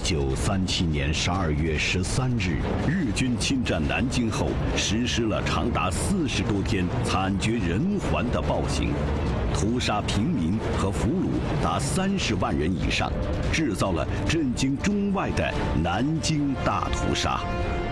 1937年12月13日，日军侵占南京后，实施了长达40多天惨绝人寰的暴行，屠杀平民和俘虏达30万人以上，制造了震惊中外的南京大屠杀。